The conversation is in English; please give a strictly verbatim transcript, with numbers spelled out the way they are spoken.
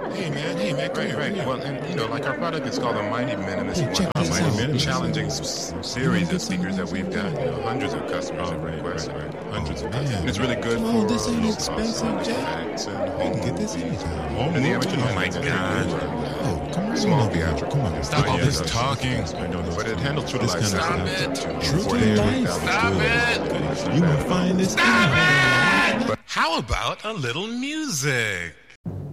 Hey man, hey man, come Right, here, right. come here. Well, and you know, like our product is called the Mighty Minimalist. Hey, check One, this Mighty out. Minimalist, This challenging is- s- series of speakers that we've got. You know, hundreds of customers have requested, hundreds of man. customers. And it's really good Come for on, this ain't low expensive, cost Jack. effects and You home can get this movies. anytime. Home and the amateur Oh my music. God. Oh, come right Small on over here. theatrical. Come on. Stop Oh, all yeah, this that's- talking. But it handles true to This life. kind of Stop stuff. it. True to forty-eight life. thousand Stop good. it. You will find this. How about a little music?